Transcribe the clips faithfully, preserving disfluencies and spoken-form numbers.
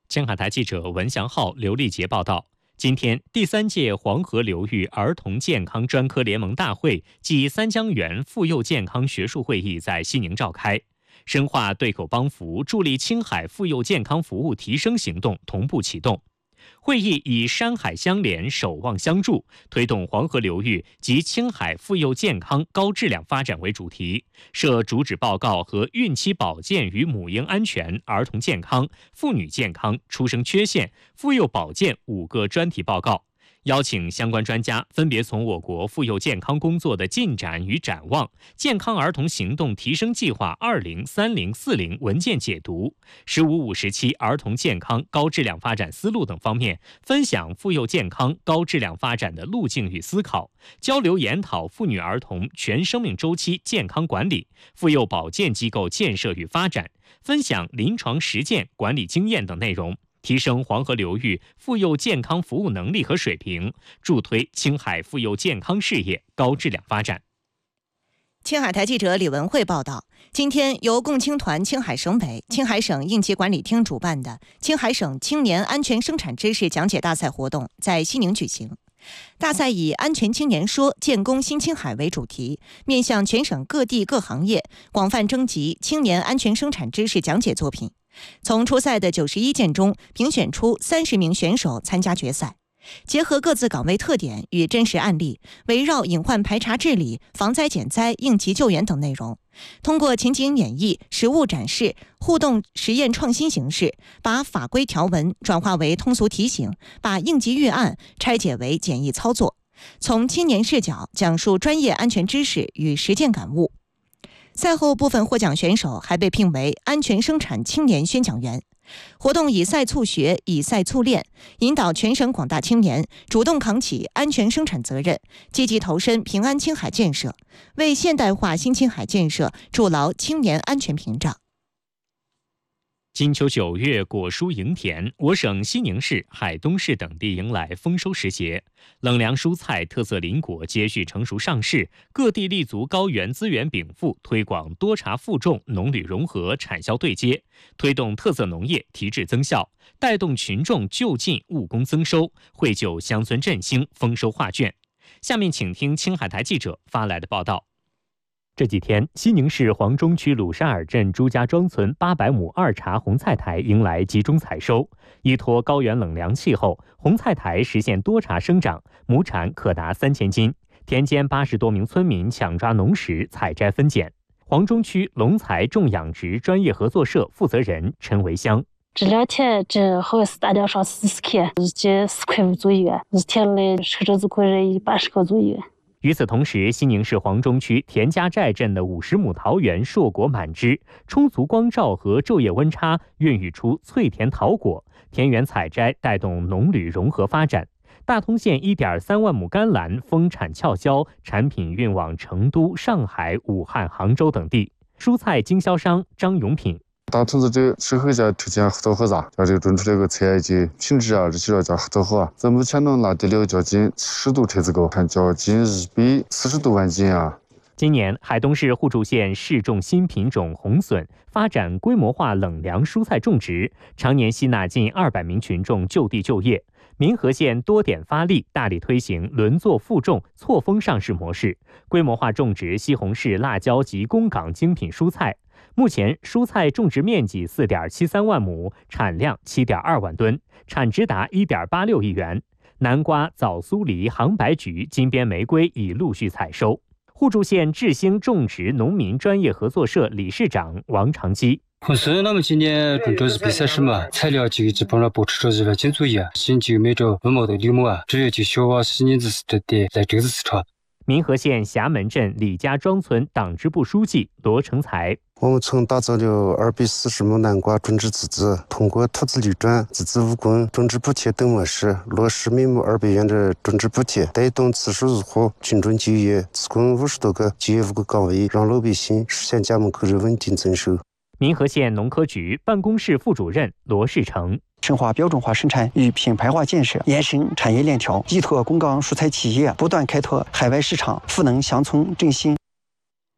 青海台记者文祥浩、刘丽杰报道。今天，第三届黄河流域儿童健康专科联盟大会暨三江源妇幼健康学术会议在西宁召开，深化对口帮扶，助力青海妇幼健康服务提升行动同步启动。会议以山海相连、守望相助，推动黄河流域及青海妇幼健康高质量发展为主题，设主旨报告和孕期保健与母婴安全、儿童健康、妇女健康、出生缺陷、妇幼保健五个专题报告。邀请相关专家分别从我国妇幼健康工作的进展与展望、健康儿童行动提升计划二零三零四零文件解读、十五五时期儿童健康高质量发展思路等方面，分享妇幼健康高质量发展的路径与思考，交流研讨妇女儿童全生命周期健康管理、妇幼保健机构建设与发展，分享临床实践管理经验等内容，提升黄河流域妇幼健康服务能力和水平，助推青海妇幼健康事业高质量发展。 青海台记者李文慧报道，今天由共青团青海省委、青海省应急管理厅主办的青海省青年安全生产知识讲解大赛活动在西宁举行。大赛以安全青年说，建功新青海为主题，面向全省各地各行业，广泛征集青年安全生产知识讲解作品。从初赛的九十一件中评选出三十名选手参加决赛，结合各自岗位特点与真实案例，围绕隐患排查治理、防灾减灾、应急救援等内容，通过情景演绎、实物展示、互动实验创新形式，把法规条文转化为通俗题型，把应急预案拆解为简易操作，从青年视角讲述专业安全知识与实践感悟。赛后，部分获奖选手还被聘为安全生产青年宣讲员。活动以赛促学、以赛促练，引导全省广大青年主动扛起安全生产责任，积极投身平安青海建设，为现代化新青海建设筑牢青年安全屏障。 金秋九月，果蔬盈田，我省西宁市、海东市等地迎来丰收时节，冷凉蔬菜、特色林果接续成熟上市，各地立足高原资源禀赋，推广多茬复种、农旅融合、产销对接，推动特色农业提质增效，带动群众就近务工增收，绘就乡村振兴丰收画卷。下面请听青海台记者发来的报道。这几天，西宁市黄中区鲁沙尔镇朱家庄村八百亩二茬红菜台迎来集中采收。依托高原冷凉气候，红菜台实现多茬生长，亩产可达三千斤。田间八十多名村民抢抓农时采摘分拣。黄中区龙才种养殖专业合作社负责人陈维香： 这两天这好像是大量上四十克，这四块五左右，日天来车车子可能八十克左右。 与此同时，西宁市黄中区田家寨镇的五十亩桃园硕果满枝，充足光照和昼夜温差孕育出脆甜桃果，田园采摘带动农旅融合发展。大通县 一点三万亩甘蓝丰产俏销，产品运往成都、上海、武汉、杭州等地。蔬菜经销商张永品： 大同市这适合家推荐合作伙子，叫这个种出来个菜的品质啊，这些叫合作伙。咱目前能拿得了将近十度车子高，看将近日币四十多万斤啊。 今年，海东市互助县试种新品种红笋，发展规模化冷凉蔬菜种植，常年吸纳近二百名群众就地就业。民和县多点发力，大力推行轮作复种、错峰上市模式，规模化种植西红柿、辣椒及供港精品蔬菜。目前，蔬菜种植面积 四点七三万亩，产量 七点二万吨，产值达 一点八六亿元。南瓜、枣苏梨、杭白菊、金边玫瑰已陆续采收。互助县智兴种植农民专业合作社理事长王长基： 红笋那么今年种植是比赛什么？材料就基本上保持着热紧作业，新就买着文茂的绿木啊，主要就希望是年子的的在这个市场。 民和县峡门镇李家庄村党支部书记罗成才： 我们曾打造了二百四十亩南瓜种植资质，通过投资绿转、自资务工、种植补贴等模式，落实每亩二百元的种植补贴，带动次数入户、群众就业，自贡五十多个就业务工岗位，让老百姓实现家门口的稳定增收。 民和县农科局办公室副主任罗世成： 深化标准化生产与品牌化建设，延伸产业链条，依托供港蔬菜企业，不断开拓海外市场，赋能乡村振兴。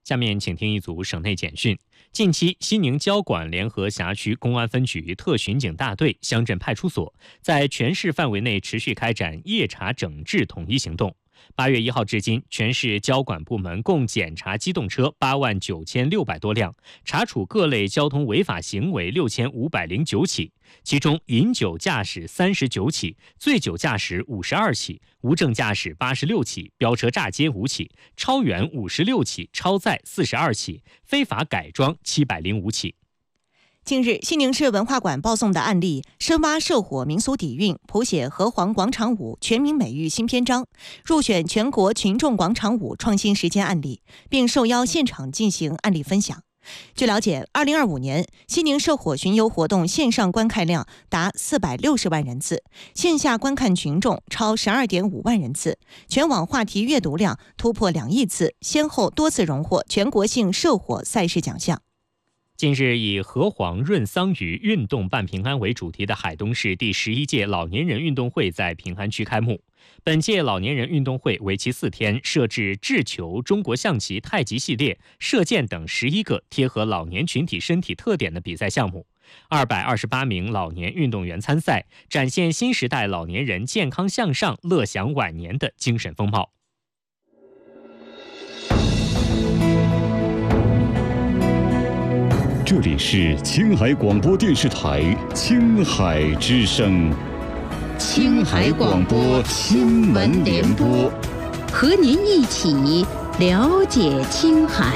下面请听一组省内简讯。近期，西宁交管联合辖区公安分局特巡警大队、乡镇派出所在全市范围内持续开展夜查整治统一行动。八月一号至今，全市交管部门共检查机动车八万九千六百多辆，查处各类交通违法行为六千五百零九起，其中饮酒驾驶三十九起，醉酒驾驶五十二起，无证驾驶八十六起，飙车炸街五起，超员五十六起，超载四十二起，非法改装七百零五起。 近日，西宁市文化馆报送的案例深挖社火民俗底蕴，谱写河湟广场舞全民美育新篇章，入选全国群众广场舞创新实践案例，并受邀现场进行案例分享。据了解，二零二五年西宁社火巡游活动线上观看量达四百六十万人次，线下观看群众超十二点五万人次，全网话题阅读量突破两亿次，先后多次荣获全国性社火赛事奖项。 近日，以河湟润桑榆运动伴平安为主题的海东市第十一届老年人运动会在平安区开幕。本届老年人运动会为期四天，设置掷球、中国象棋、太极系列、射箭等十一个贴合老年群体身体特点的比赛项目。二百二十八名老年运动员参赛，展现新时代老年人健康向上、乐享晚年的精神风貌。 这里是青海广播电视台青海之声， 青海广播新闻联播，和您一起了解青海。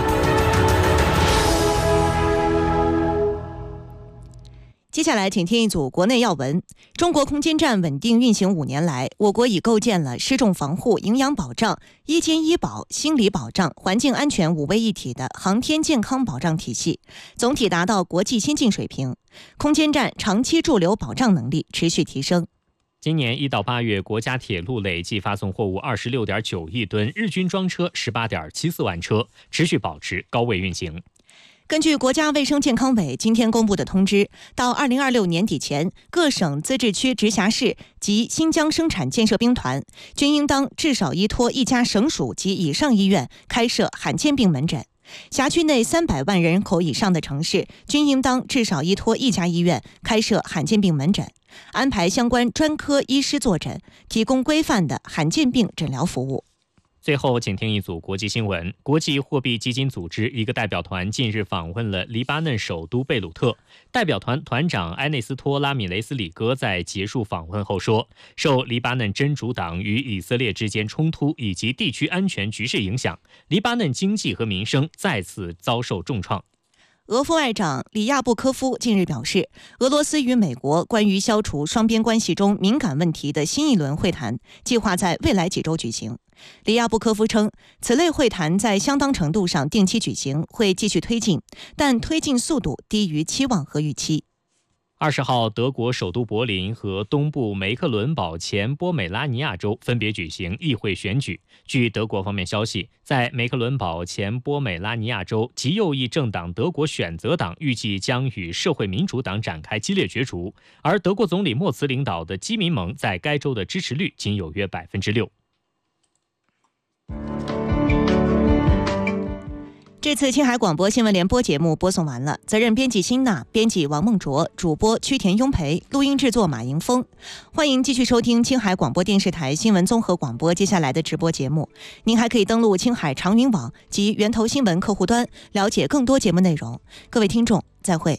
接下来请听一组国内要闻。中国空间站稳定运行五年来，我国已构建了失重防护、营养保障、医监医保、心理保障、环境安全五位一体的航天健康保障体系，总体达到国际先进水平。空间站长期驻留保障能力持续提升。 今年一到八月，国家铁路累计发送货物二十六点九亿吨，日均装车十八点七四万车，持续保持高位运行。 根据国家卫生健康委今天公布的通知，到二零二六年底前，各省、自治区、直辖市及新疆生产建设兵团均应当至少依托一家省属及以上医院开设罕见病门诊。辖区内三百万人口以上的城市均应当至少依托一家医院开设罕见病门诊，安排相关专科医师坐诊，提供规范的罕见病诊疗服务。 最后，请听一组国际新闻。国际货币基金组织一个代表团近日访问了黎巴嫩首都贝鲁特。代表团团长埃内斯托·拉米雷斯里戈在结束访问后说，受黎巴嫩真主党与以色列之间冲突以及地区安全局势影响，黎巴嫩经济和民生再次遭受重创。 俄副外长里亚布科夫近日表示，俄罗斯与美国关于消除双边关系中敏感问题的新一轮会谈计划在未来几周举行。里亚布科夫称，此类会谈在相当程度上定期举行，会继续推进，但推进速度低于期望和预期。 二十号，德国首都柏林和东部梅克伦堡前波美拉尼亚州分别举行议会选举。据德国方面消息，在梅克伦堡前波美拉尼亚州，极右翼政党德国选择党预计将与社会民主党展开激烈角逐，而德国总理默茨领导的基民盟在该州的支持率仅有约百分之六。 这次青海广播新闻联播节目播送完了，责任编辑辛娜，编辑王梦卓，主播曲田雍培，录音制作马迎峰。欢迎继续收听青海广播电视台新闻综合广播接下来的直播节目。您还可以登录青海长云网及源头新闻客户端，了解更多节目内容。各位听众，再会。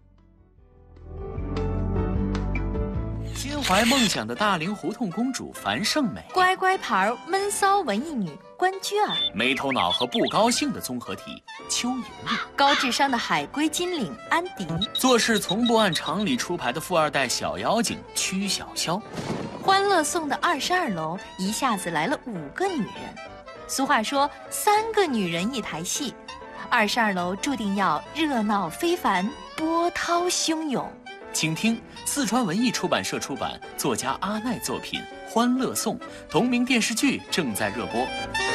心怀梦想的大龄胡同公主樊胜美， 乖乖牌闷骚文艺女关雎儿， 没头脑和不高兴的综合体邱莹莹， 高智商的海归金领安迪， 做事从不按常理出牌的富二代小妖精曲筱绡。 欢乐颂的二十二楼一下子来了五个女人，俗话说三个女人一台戏，二十二楼注定要热闹非凡，波涛汹涌。 请听四川文艺出版社出版，作家阿奈作品《欢乐颂》同名电视剧正在热播。